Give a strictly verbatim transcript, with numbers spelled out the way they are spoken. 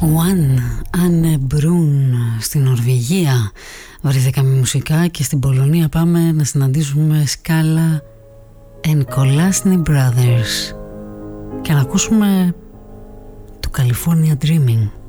One Anne Brun στην Νορβηγία βρεθήκαμε μουσικά, και στην Πολωνία πάμε να συναντήσουμε Σκάλα and Kolasny Brothers και να ακούσουμε το California Dreaming.